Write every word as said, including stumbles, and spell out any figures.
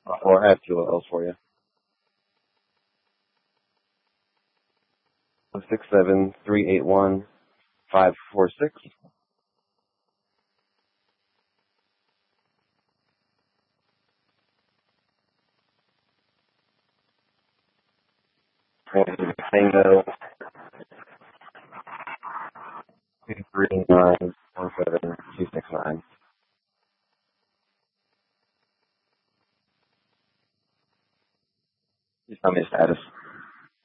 Or I have two L's for you. Six seven three eight one five four six. Tango two three nine one seven two six nine. Just tell me the status.